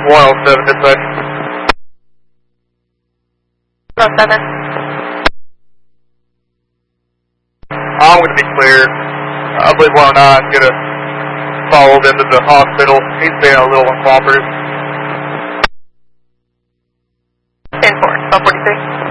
107 dispatch. 107. I'm going to be clear. I believe 109 is going to follow them to the hospital. He's being a little uncooperative. 10-4, 1243.